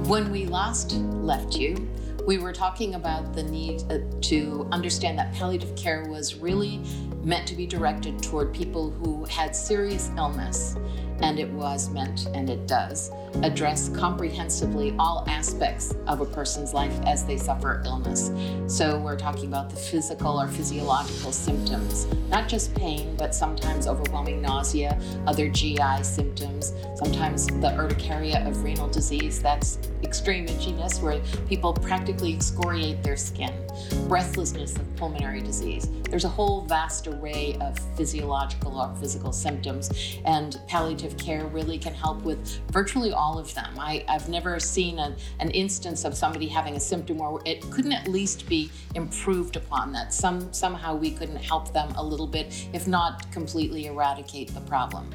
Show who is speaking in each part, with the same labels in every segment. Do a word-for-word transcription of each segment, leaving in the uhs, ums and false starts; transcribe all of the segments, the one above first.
Speaker 1: When we last left you, we were talking about the need uh, to understand that palliative care was really meant to be directed toward people who had serious illness, and it was meant, and it does, address comprehensively all aspects of a person's life as they suffer illness. So we're talking about the physical or physiological symptoms, not just pain, but sometimes overwhelming nausea, other G I symptoms, sometimes the urticaria of renal disease, that's extreme itchiness where people practically excoriate their skin, breathlessness of pulmonary disease. There's a whole vast array of physiological or physical symptoms, and palliative care really can help with virtually all of them. I, I've never seen a, an instance of somebody having a symptom where it couldn't at least be improved upon, that some somehow we couldn't help them a little bit, if not completely eradicate the problem.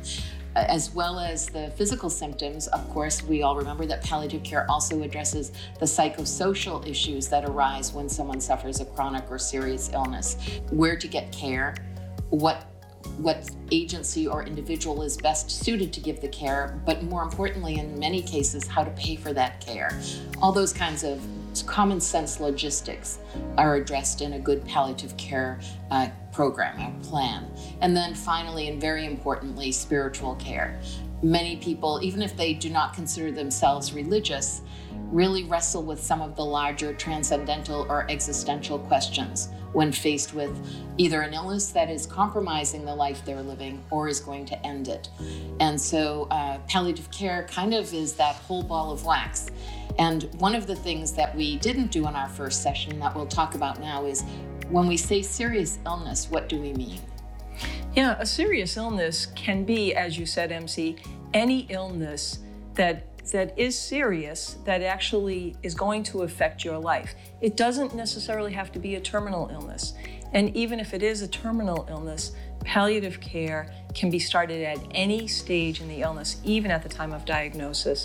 Speaker 1: As well as the physical symptoms, of course, we all remember that palliative care also addresses the psychosocial issues that arise when someone suffers a chronic or serious illness. Where to get care, what what agency or individual is best suited to give the care, but more importantly, in many cases, how to pay for that care. All those kinds of common sense logistics are addressed in a good palliative care uh, program or plan. And then finally, and very importantly, spiritual care. Many people, even if they do not consider themselves religious, really wrestle with some of the larger transcendental or existential questions when faced with either an illness that is compromising the life they're living or is going to end it. And so uh, palliative care kind of is that whole ball of wax. And one of the things that we didn't do in our first session that we'll talk about now is when we say serious illness, what do we mean?
Speaker 2: Yeah, a serious illness can be, as you said, M C, any illness that that is serious, that actually is going to affect your life. It doesn't necessarily have to be a terminal illness. And even if it is a terminal illness, palliative care can be started at any stage in the illness, even at the time of diagnosis.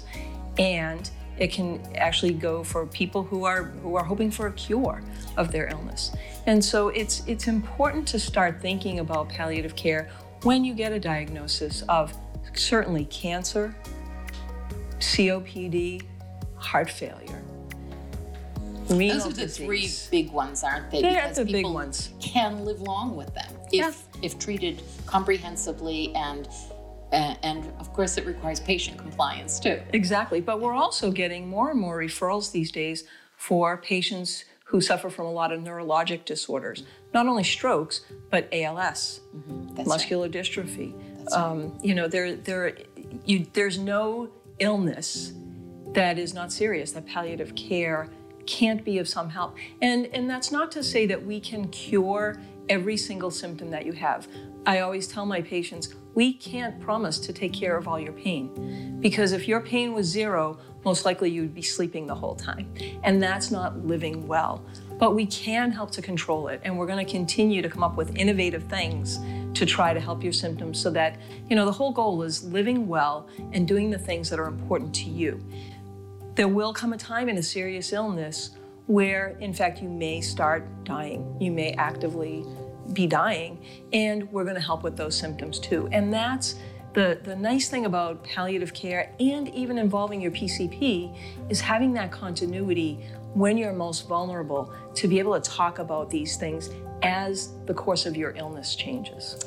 Speaker 2: And it can actually go for people who are who are hoping for a cure of their illness. And so it's it's important to start thinking about palliative care when you get a diagnosis of certainly cancer, C O P D, heart failure, renal
Speaker 1: Those are the
Speaker 2: disease.
Speaker 1: three big ones, aren't they?
Speaker 2: They are
Speaker 1: because
Speaker 2: the big
Speaker 1: people
Speaker 2: ones.
Speaker 1: can live long with them if
Speaker 2: Yeah.
Speaker 1: if treated comprehensively, and uh, and of course it requires patient compliance too.
Speaker 2: Exactly, but we're also getting more and more referrals these days for patients who suffer from a lot of neurologic disorders, not only strokes, but A L S,
Speaker 1: Mm-hmm. That's
Speaker 2: muscular
Speaker 1: right.
Speaker 2: dystrophy.
Speaker 1: That's right.
Speaker 2: Um, you know, there, there, you, there's no illness that is not serious, that palliative care can't be of some help. And, and that's not to say that we can cure every single symptom that you have. I always tell my patients, we can't promise to take care of all your pain, because if your pain was zero, most likely you'd be sleeping the whole time. And that's not living well. But we can help to control it, and we're going to continue to come up with innovative things to try to help your symptoms so that, you know, the whole goal is living well and doing the things that are important to you. There will come a time in a serious illness where, in fact, you may start dying. You may actively be dying, and we're going to help with those symptoms too. And that's the, the nice thing about palliative care, and even involving your P C P, is having that continuity when you're most vulnerable to be able to talk about these things as the course of your illness changes.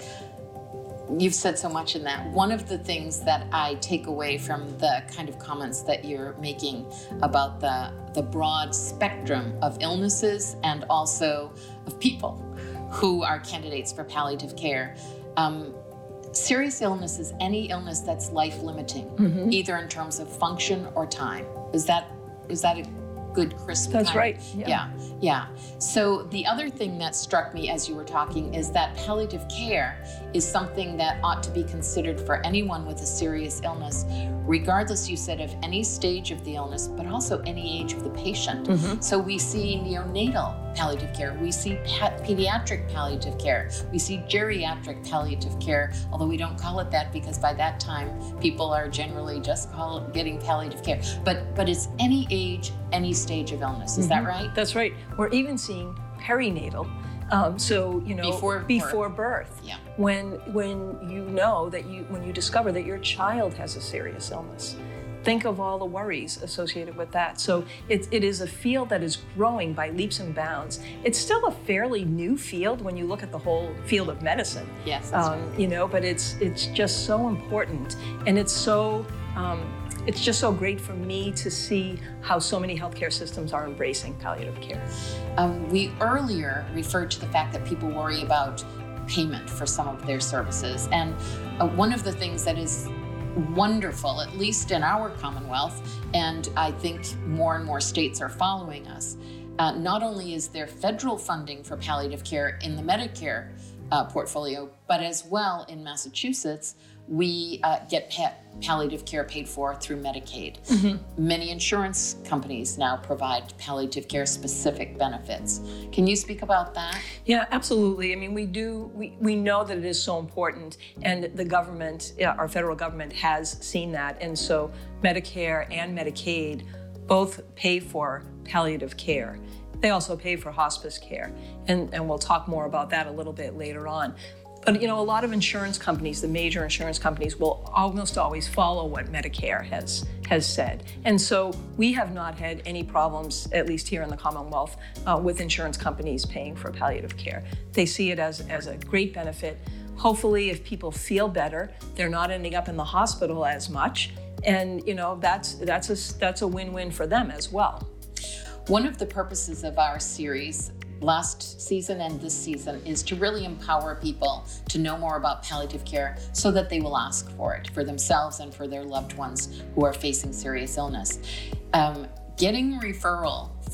Speaker 1: You've said so much in that. One of the things that I take away from the kind of comments that you're making about the, the broad spectrum of illnesses and also of people who are candidates for palliative care. Um, serious illness is any illness that's life-limiting, mm-hmm. either in terms of function or time. Is that is that a good, crisp
Speaker 2: That's
Speaker 1: kind?
Speaker 2: right.
Speaker 1: Yeah. yeah, yeah. So the other thing that struck me as you were talking is that palliative care is something that ought to be considered for anyone with a serious illness, regardless, you said, of any stage of the illness, but also any age of the patient. Mm-hmm. So we see neonatal palliative care, we see pa- pediatric palliative care, we see geriatric palliative care, although we don't call it that because by that time people are generally just call it getting palliative care. But but it's any age, any stage of illness. Is mm-hmm. that right?
Speaker 2: That's right. We're even seeing perinatal. Um, so, you know,
Speaker 1: before,
Speaker 2: before
Speaker 1: birth,
Speaker 2: birth
Speaker 1: yeah.
Speaker 2: when when you know that you, when you discover that your child has a serious illness, think of all the worries associated with that. So it, it is a field that is growing by leaps and bounds. It's still a fairly new field when you look at the whole field of medicine.
Speaker 1: Yes, that's
Speaker 2: um,
Speaker 1: right.
Speaker 2: You know, but it's it's just so important, and it's so um, it's just so great for me to see how so many healthcare systems are embracing palliative care.
Speaker 1: Um, we earlier referred to the fact that people worry about payment for some of their services, and uh, one of the things that is wonderful, at least in our Commonwealth, and I think more and more states are following us. Uh, not only is there federal funding for palliative care in the Medicare uh, portfolio, but as well in Massachusetts, we uh, get pa- palliative care paid for through Medicaid. Mm-hmm. Many insurance companies now provide palliative care specific benefits. Can you speak about that?
Speaker 2: Yeah, absolutely. I mean, we do, we, we know that it is so important, and the government, yeah, our federal government has seen that. And so Medicare and Medicaid both pay for palliative care. They also pay for hospice care. And, and we'll talk more about that a little bit later on. But, you know, a lot of insurance companies, the major insurance companies, will almost always follow what Medicare has has said. And so we have not had any problems, at least here in the Commonwealth, uh, with insurance companies paying for palliative care. They see it as, as a great benefit. Hopefully, if people feel better, they're not ending up in the hospital as much. And, you know, that's, that's, a, that's a win-win for them as well.
Speaker 1: One of the purposes of our series last season and this season is to really empower people to know more about palliative care so that they will ask for it for themselves and for their loved ones who are facing serious illness. Um, getting referral